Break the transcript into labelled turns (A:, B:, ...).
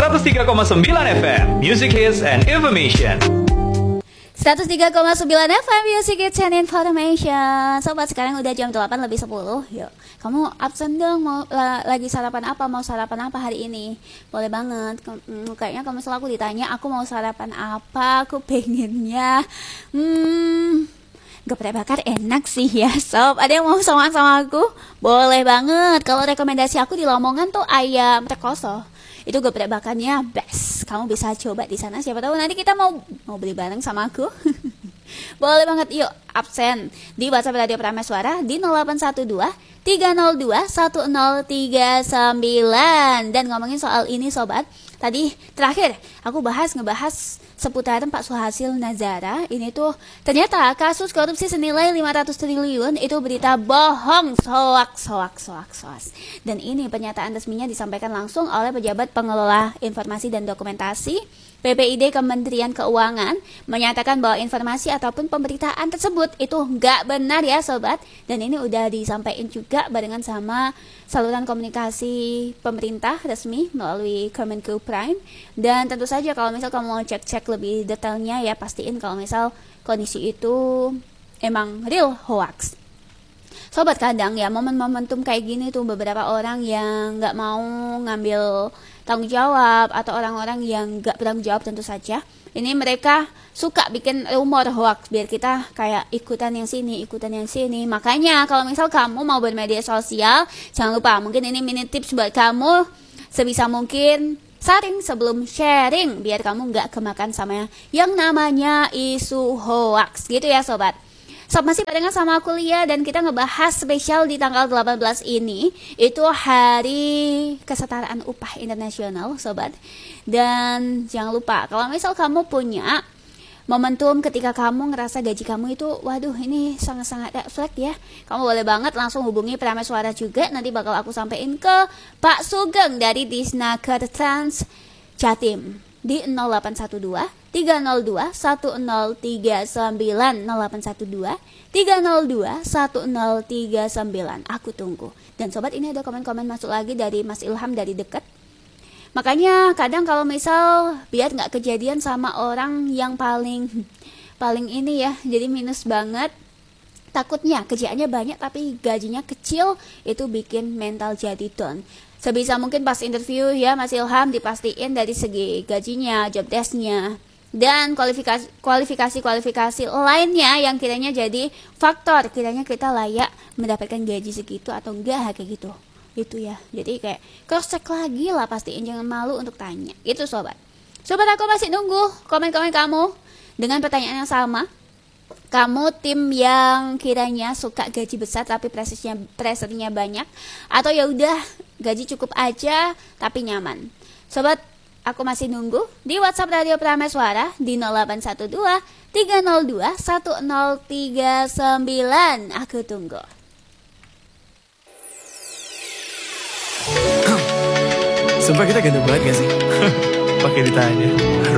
A: 103,9 FM Music Hits and Information.
B: 103,9 FM Music Hits and Information. Sobat, sekarang udah jam 8 lebih 10. Yuk, kamu absen dong, mau lagi sarapan apa? Mau sarapan apa hari ini? Boleh banget. Kayaknya kamu selalu ditanya, aku mau sarapan apa? Aku pengennya geprek bakar enak sih ya sob. Ada yang mau sama aku? Boleh banget. Kalau rekomendasi aku di Lamongan tuh ayam rekoso. Itu geprek bakarnya best. Kamu bisa coba di sana. Siapa tahu nanti kita mau beli bareng sama aku. Boleh banget. Yuk absen di WhatsApp Radio Prameswara di 0812 302 1039. Dan ngomongin soal ini sobat, tadi terakhir aku ngebahas seputaran Pak Suhasil Nazara. Ini tuh ternyata kasus korupsi senilai 500 triliun itu berita bohong, hoaks. Dan ini pernyataan resminya disampaikan langsung oleh pejabat pengelola informasi dan dokumentasi PPID Kementerian Keuangan, menyatakan bahwa informasi ataupun pemberitaan tersebut itu nggak benar ya sobat. Dan ini udah disampaikan juga barengan sama saluran komunikasi pemerintah resmi melalui Kemenku Prime. Dan tentu saja kalau misal kamu mau cek lebih detailnya ya, pastiin kalau misal kondisi itu emang real hoax. Sobat, kadang ya momentum kayak gini tuh beberapa orang yang nggak mau ngambil tanggung jawab atau orang-orang yang nggak bertanggung jawab tentu saja, ini mereka suka bikin rumor hoax biar kita kayak ikutan yang sini. Makanya kalau misal kamu mau bermedia sosial, jangan lupa, mungkin ini mini tips buat kamu, sebisa mungkin saring sebelum sharing biar kamu nggak kemakan sama yang namanya isu hoax gitu ya sobat. Sob, masih barengan sama aku Lia dan kita ngebahas spesial di tanggal 18 ini. Itu Hari Kesetaraan Upah Internasional sobat. Dan jangan lupa kalau misal kamu punya momentum ketika kamu ngerasa gaji kamu itu waduh ini sangat-sangat flat ya, kamu boleh banget langsung hubungi Prameswara juga. Nanti bakal aku sampein ke Pak Sugeng dari Disnaker Trans Jatim di 0812 302 1039 0812 302 1039. Aku tunggu. Dan sobat, ini ada komen-komen masuk lagi dari Mas Ilham dari dekat. Makanya kadang kalau misal biar nggak kejadian sama orang yang paling ini ya, jadi minus banget, takutnya kerjaannya banyak tapi gajinya kecil, itu bikin mental jadi down. Sebisa mungkin pas interview ya Mas Ilham dipastiin dari segi gajinya, job desk-nya, dan kualifikasi lainnya yang kiranya jadi faktor kiranya kita layak mendapatkan gaji segitu atau enggak kayak gitu. Itu ya. Jadi kayak cross check lagi lah, pastiin, jangan malu untuk tanya. Itu sobat. Sobat, aku masih nunggu komen-komen kamu dengan pertanyaan yang sama. Kamu tim yang kiranya suka gaji besar tapi pressure-nya banyak, atau ya udah gaji cukup aja tapi nyaman? Sobat, aku masih nunggu di WhatsApp Radio Prameswara di 0812 302 1039. Aku tunggu.
C: Sumpah kita ganteng banget gak sih? Pakai ditanya.